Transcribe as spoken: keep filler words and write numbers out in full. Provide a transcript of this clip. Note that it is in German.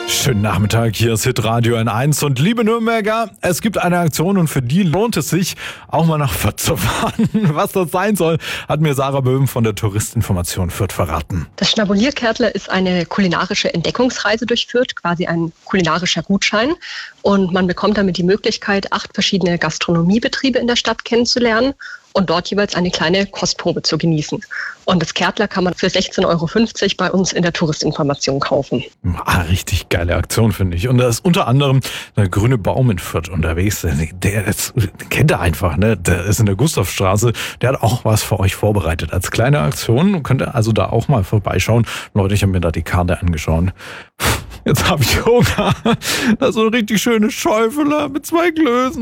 Schönen Nachmittag, hier ist Hitradio N eins und liebe Nürnberger, es gibt eine Aktion und für die lohnt es sich, auch mal nach Fürth zu fahren. Was das sein soll, hat mir Sarah Böhm von der Touristinformation Fürth verraten. Das Schnabulierkärtler ist eine kulinarische Entdeckungsreise durch Fürth, quasi ein kulinarischer Gutschein. Und man bekommt damit die Möglichkeit, acht verschiedene Gastronomiebetriebe in der Stadt kennenzulernen und dort jeweils eine kleine Kostprobe zu genießen. Und das Kärtler kann man für sechzehn Euro fünfzig bei uns in der Touristinformation kaufen. Ah, richtig geile Aktion, finde ich. Und da ist unter anderem der grüne Baum in Fürth unterwegs. Der, der ist, den kennt er einfach, ne? Der ist in der Gustavstraße. Der hat auch was für euch vorbereitet. Als kleine Aktion könnt ihr also da auch mal vorbeischauen. Leute, ich habe mir da die Karte angeschaut. Jetzt habe ich Hunger. Da ist so eine richtig schöne Schäufele mit zwei Klößen.